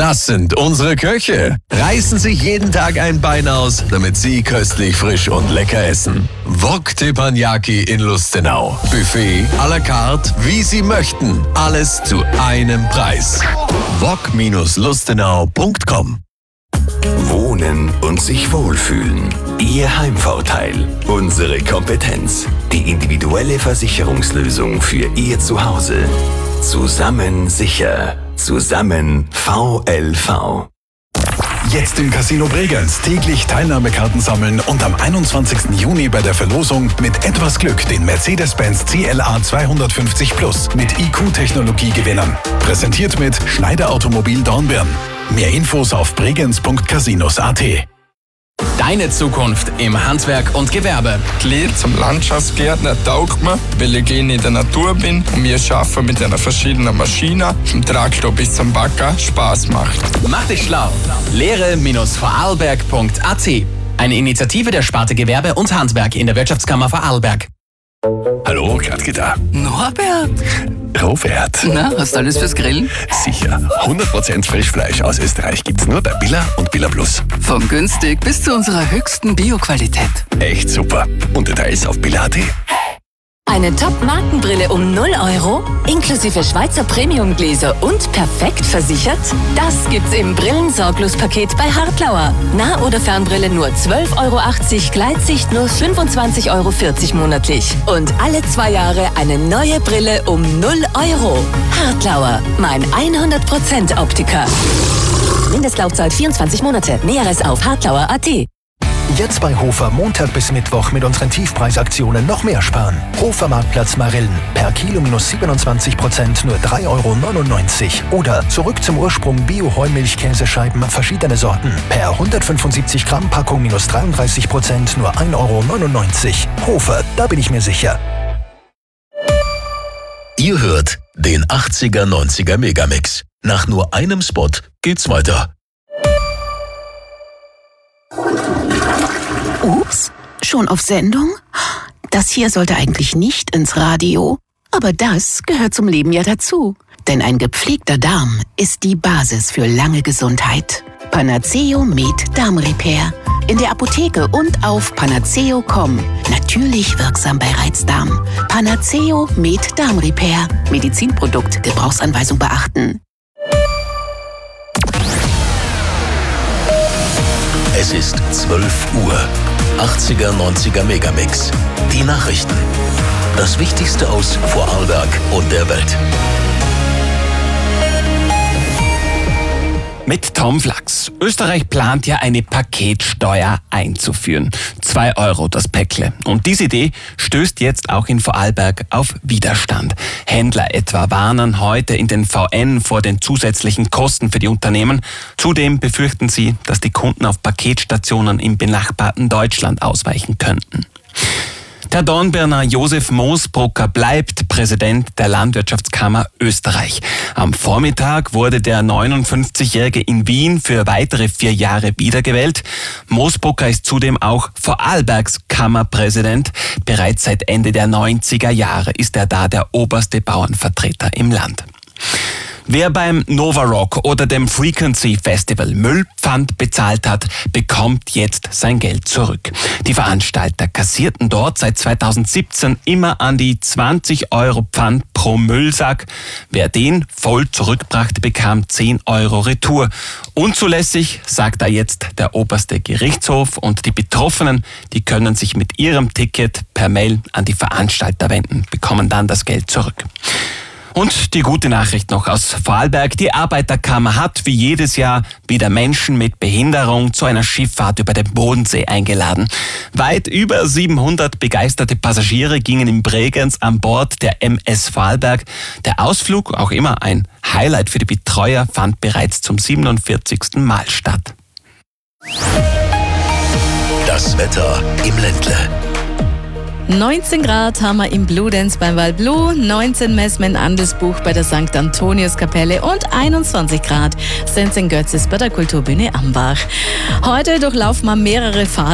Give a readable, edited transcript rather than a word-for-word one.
Das sind unsere Köche. Reißen sich jeden Tag ein Bein aus, damit Sie köstlich, frisch und lecker essen. Wok Teppanyaki in Lustenau. Buffet à la carte, wie Sie möchten. Alles zu einem Preis. wok-lustenau.com. Wohnen und sich wohlfühlen. Ihr Heimvorteil. Unsere Kompetenz. Die individuelle Versicherungslösung für Ihr Zuhause. Zusammen sicher. Zusammen VLV. Jetzt im Casino Bregenz täglich Teilnahmekarten sammeln und am 21. Juni bei der Verlosung mit etwas Glück den Mercedes-Benz CLA 250 Plus mit IQ-Technologie gewinnen. Präsentiert mit Schneider Automobil Dornbirn. Mehr Infos auf bregenz.casinos.at. Deine Zukunft im Handwerk und Gewerbe. Die Lehre zum Landschaftsgärtner taugt mir, weil ich gerne in der Natur bin und mir Schaffen mit einer verschiedenen Maschine, vom Traktor bis zum Bagger, Spaß macht. Mach dich schlau. Lehre-vorarlberg.at. Eine Initiative der Sparte Gewerbe und Handwerk in der Wirtschaftskammer Vorarlberg. Hallo, Gladke da. Norbert? Robert. Na, hast du alles fürs Grillen? Sicher. 100% Frischfleisch aus Österreich gibt's nur bei Billa und Billa Plus. Von günstig bis zu unserer höchsten Bio-Qualität. Echt super. Und Details auf billa.at. Eine Top-Markenbrille um 0 €, inklusive Schweizer Premium-Gläser und perfekt versichert? Das gibt's im Brillensorglos-Paket bei Hartlauer. Nah- oder Fernbrille nur 12,80 €, Gleitsicht nur 25,40 € monatlich. Und alle 2 Jahre eine neue Brille um 0 €. Hartlauer, mein 100% Optiker. Mindestlaufzeit 24 Monate. Näheres auf hartlauer.at. Jetzt bei Hofer Montag bis Mittwoch mit unseren Tiefpreisaktionen noch mehr sparen. Hofer Marktplatz Marillen. Per Kilo minus 27%, nur 3,99 €. Oder zurück zum Ursprung Bio-Heumilch-Käsescheiben verschiedene Sorten. Per 175 Gramm Packung minus 33%, nur 1,99 €. Hofer, da bin ich mir sicher. Ihr hört den 80er-90er Megamix. Nach nur einem Spot geht's weiter. Ups, schon auf Sendung? Das hier sollte eigentlich nicht ins Radio, aber das gehört zum Leben ja dazu. Denn ein gepflegter Darm ist die Basis für lange Gesundheit. Panaceo Med Darmrepair. In der Apotheke und auf panaceo.com. Natürlich wirksam bei Reizdarm. Panaceo Med Darmrepair. Medizinprodukt, Gebrauchsanweisung beachten. Es ist 12 Uhr. 80er-90er Megamix. Die Nachrichten. Das Wichtigste aus Vorarlberg und der Welt. Mit Tom Flachs. Österreich plant ja eine Paketsteuer einzuführen. 2 € das Päckle. Und diese Idee stößt jetzt auch in Vorarlberg auf Widerstand. Händler etwa warnen heute in den VN vor den zusätzlichen Kosten für die Unternehmen. Zudem befürchten sie, dass die Kunden auf Paketstationen im benachbarten Deutschland ausweichen könnten. Der Dornbirner Josef Moosbrucker bleibt Präsident der Landwirtschaftskammer Österreich. Am Vormittag wurde der 59-Jährige in Wien für weitere 4 Jahre wiedergewählt. Moosbrucker ist zudem auch Vorarlbergs Kammerpräsident. Bereits seit Ende der 90er Jahre ist er da der oberste Bauernvertreter im Land. Wer beim Nova Rock oder dem Frequency Festival Müllpfand bezahlt hat, bekommt jetzt sein Geld zurück. Die Veranstalter kassierten dort seit 2017 immer an die 20 € Pfand pro Müllsack. Wer den voll zurückbrachte, bekam 10 € Retour. Unzulässig, sagt da jetzt der oberste Gerichtshof, und die Betroffenen, die können sich mit ihrem Ticket per Mail an die Veranstalter wenden, bekommen dann das Geld zurück. Und die gute Nachricht noch aus Vorarlberg. Die Arbeiterkammer hat wie jedes Jahr wieder Menschen mit Behinderung zu einer Schifffahrt über den Bodensee eingeladen. Weit über 700 begeisterte Passagiere gingen in Bregenz an Bord der MS Vorarlberg. Der Ausflug, auch immer ein Highlight für die Betreuer, fand bereits zum 47. Mal statt. Das Wetter im Ländle. 19 Grad haben wir im Blue Dance beim Val Blue, 19 messen wir in Andelsbuch bei der St. Antoniuskapelle und 21 Grad sind es in Götzis bei der Kulturbühne Ambach. Heute durchlaufen wir mehrere Phasen